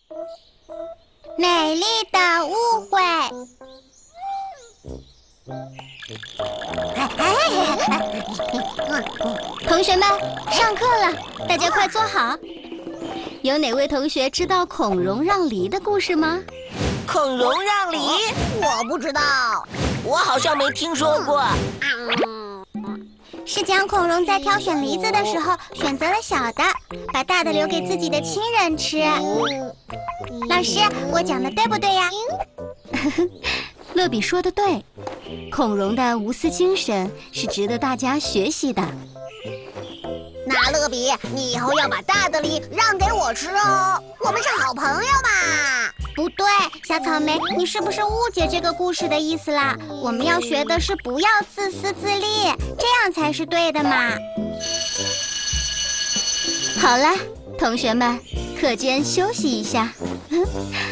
美丽的误会。同学们，上课了，大家快坐好。有哪位同学知道孔融让梨的故事吗？ 孔融让梨？ 我不知道， 我好像没听说过。 是讲孔融在挑选梨子的时候，选择了小的，把大的留给自己的亲人吃。老师，我讲的对不对呀？乐比说的对，孔融的无私精神是值得大家学习的。 那乐比，你以后要把大的梨让给我吃哦，我们是好朋友嘛。 不对，小草莓，你是不是误解这个故事的意思啦？我们要学的是不要自私自利，这样才是对的嘛。好了，同学们，课间休息一下。